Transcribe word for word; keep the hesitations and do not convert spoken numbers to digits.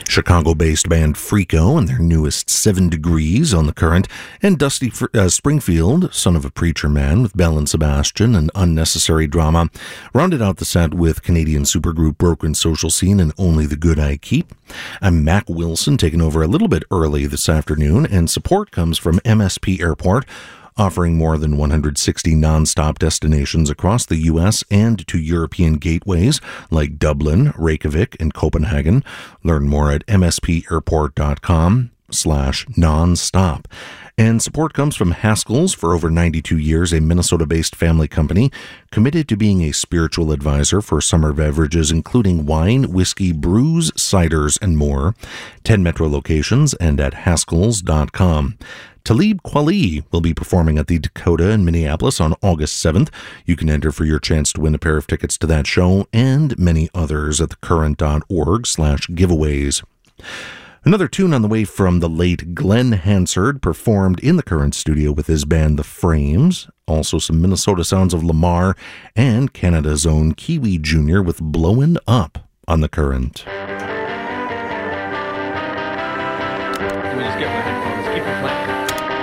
Chicago-based band Freako and their newest Seven Degrees on the Current, and Dusty Fr- uh, Springfield, Son of a Preacher Man, with Belle and Sebastian and Unnecessary Drama, rounded out the set with Canadian supergroup Broken Social Scene and Only the Good I Keep. I'm Mac Wilson, taking over a little bit early this afternoon, and support comes from M S P Airport, offering more than one hundred sixty non-stop destinations across the U S and to European gateways like Dublin, Reykjavik, and Copenhagen. Learn more at mspairport.com slash non-stop. And support comes from Haskell's. For over ninety-two years, a Minnesota-based family company committed to being a spiritual advisor for summer beverages, including wine, whiskey, brews, ciders, and more. ten Metro locations and at haskells dot com. Talib Kweli will be performing at the Dakota in Minneapolis on August seventh. You can enter for your chance to win a pair of tickets to that show and many others at thecurrent.org slash giveaways. Another tune on the way from the late Glenn Hansard, performed in the Current studio with his band The Frames. Also some Minnesota sounds of Lamar and Canada's own Kiwi Junior with Blowin' Up on the Current. Let me just get my headphones. Keep it playing.